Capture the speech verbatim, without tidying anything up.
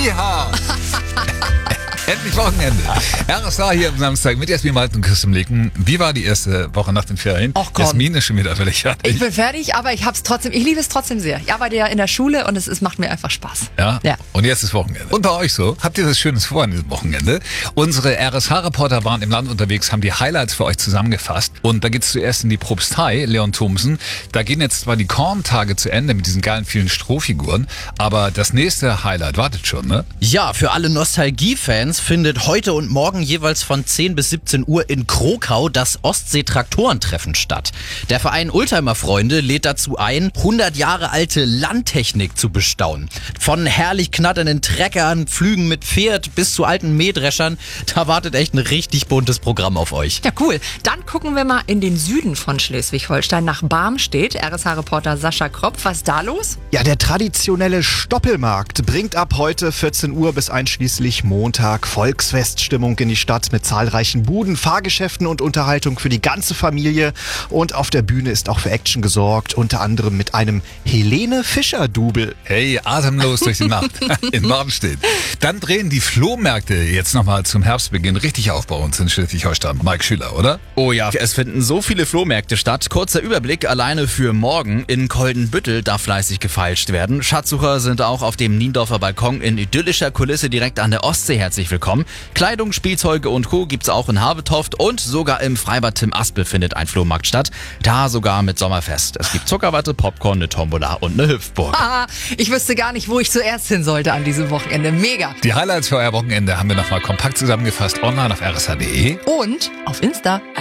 Iha! Endlich Wochenende. R S A hier am Samstag mit Jasmin Malten und Christian Leken. Wie war die erste Woche nach den Ferien? Ach komm. Jasmin ist schon wieder völlig fertig. Ich bin fertig, aber ich hab's trotzdem, ich liebe es trotzdem sehr. Ich arbeite ja in der Schule und es ist, macht mir einfach Spaß. Ja? Ja. Und jetzt ist Wochenende. Und bei euch so? Habt ihr das Schönes vor an diesem Wochenende? Unsere R S H-Reporter waren im Land unterwegs, haben die Highlights für euch zusammengefasst. Und da geht's zuerst in die Propstei, Leon Thomsen. Da gehen jetzt zwar die Korntage zu Ende mit diesen geilen vielen Strohfiguren, aber das nächste Highlight wartet schon, ne? Ja, für alle Nostalgie-Fans findet heute und morgen jeweils von zehn bis siebzehn Uhr in Krokau das Ostsee-Traktorentreffen statt. Der Verein Oldtimer-Freunde lädt dazu ein, hundert Jahre alte Landtechnik zu bestaunen. Von herrlich knatternden Treckern, Flügen mit Pferd bis zu alten Mähdreschern, da wartet echt ein richtig buntes Programm auf euch. Ja, cool. Dann gucken wir mal in den Süden von Schleswig-Holstein nach Barmstedt. R S H-Reporter Sascha Kropf, was ist da los? Ja, der traditionelle Stoppelmarkt bringt ab heute vierzehn Uhr bis einschließlich Montag Volksfeststimmung in die Stadt mit zahlreichen Buden, Fahrgeschäften und Unterhaltung für die ganze Familie. Und auf der Bühne ist auch für Action gesorgt, unter anderem mit einem Helene Fischer-Double. Hey, atemlos durch die Nacht in Barmstedt. Dann drehen die Flohmärkte jetzt nochmal zum Herbstbeginn richtig auf bei uns in Schleswig-Holstein. Mike Schüler, oder? Oh ja, es finden so viele Flohmärkte statt. Kurzer Überblick alleine für morgen. In Koldenbüttel darf fleißig gefeilscht werden. Schatzsucher sind auch auf dem Niendorfer Balkon in idyllischer Kulisse direkt an der Ostsee herzlich willkommen. Kleidung, Spielzeuge und Co. gibt's auch in Habetoft und sogar im Freibad Tim Aspel findet ein Flohmarkt statt. Da sogar mit Sommerfest. Es gibt Zuckerwatte, Popcorn, eine Tombola und eine Hüpfburg. Ah, ich wüsste gar nicht, wo ich zuerst hin sollte an diesem Wochenende. Mega. Die Highlights für euer Wochenende haben wir nochmal kompakt zusammengefasst online auf r s h punkt d e. Und auf Insta.